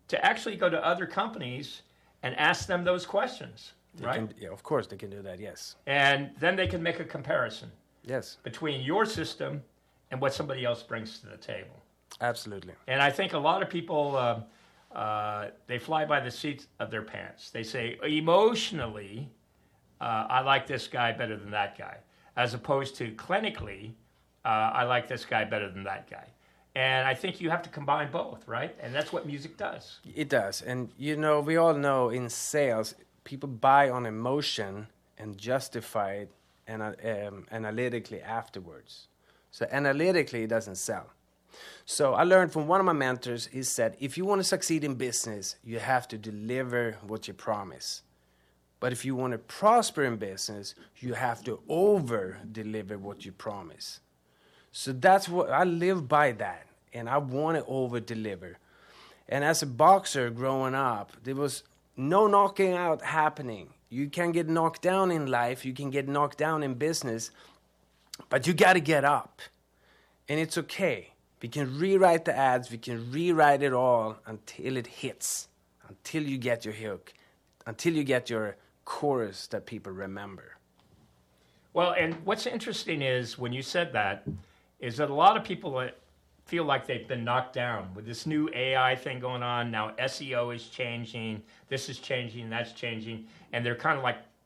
to actually go to other companies and ask them those questions, right? Yeah, of course they can do that, yes. And then they can make a comparison between your system and what somebody else brings to the table. Absolutely. And I think a lot of people, they fly by the seat of their pants. They say, emotionally, I like this guy better than that guy, as opposed to clinically, I like this guy better than that guy. And I think you have to combine both, right? And that's what music does. It does. And, we all know in sales, people buy on emotion and justify it analytically afterwards. So analytically, it doesn't sell. So I learned from one of my mentors, he said, if you want to succeed in business, you have to deliver what you promise. But if you want to prosper in business, you have to over-deliver what you promise. So that's what I live by that, and I want to over-deliver. And as a boxer growing up, there was no knocking out happening. You can get knocked down in life, you can get knocked down in business, but you got to get up. And it's okay. We can rewrite the ads, we can rewrite it all until it hits, until you get your hook, until you get your chorus that people remember. Well, and what's interesting is when you said that, is that a lot of people feel like they've been knocked down with this new AI thing going on. Now SEO is changing, this is changing, that's changing, and they've kind of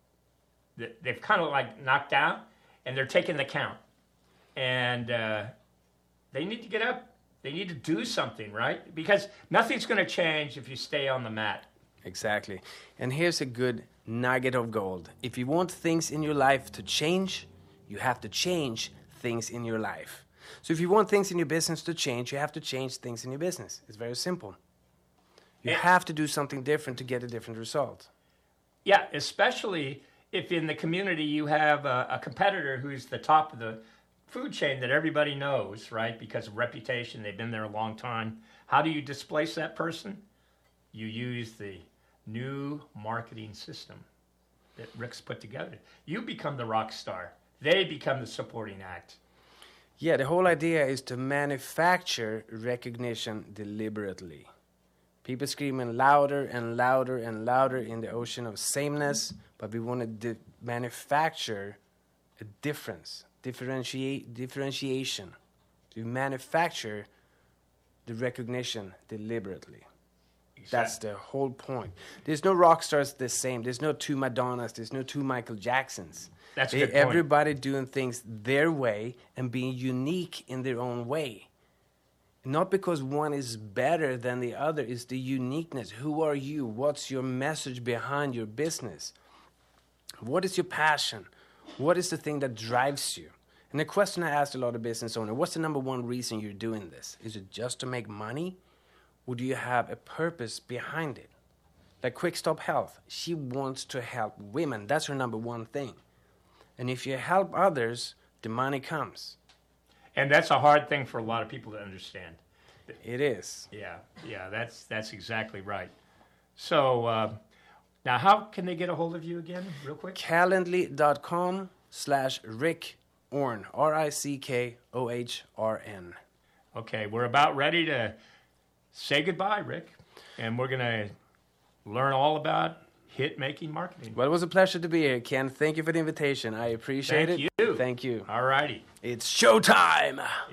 like knocked down, and they're taking the count. And they need to get up. They need to do something, right? Because nothing's going to change if you stay on the mat. Exactly. And here's a good nugget of gold. If you want things in your life to change, you have to change things in your life. So if you want things in your business to change, you have to change things in your business. It's very simple. You have to do something different to get a different result. Yeah, especially if in the community you have a competitor who's the top of the food chain that everybody knows, right? Because of reputation, they've been there a long time. How do you displace that person? You use the new marketing system that Rick's put together. You become the rock star. They become the supporting act. Yeah, the whole idea is to manufacture recognition deliberately. People screaming louder and louder and louder in the ocean of sameness, but we want to manufacture a difference, differentiation. To manufacture the recognition deliberately. Exactly. That's the whole point. There's no rock stars the same. There's no two Madonnas. There's no two Michael Jacksons. That's a good point. Everybody doing things their way and being unique in their own way. Not because one is better than the other. It's the uniqueness. Who are you? What's your message behind your business? What is your passion? What is the thing that drives you? And the question I asked a lot of business owners, what's the number one reason you're doing this? Is it just to make money? Or do you have a purpose behind it? Like Quick Stop Health, she wants to help women. That's her number one thing. And if you help others, the money comes. And that's a hard thing for a lot of people to understand. It is. Yeah, that's exactly right. So now how can they get a hold of you again, real quick? Calendly.com/Rick Ohn, RICKOHRN. Okay, we're about ready to say goodbye, Rick, and we're going to learn all about hit-making marketing. Well, it was a pleasure to be here, Ken. Thank you for the invitation. I appreciate it. Thank you. Thank you. All righty. It's showtime.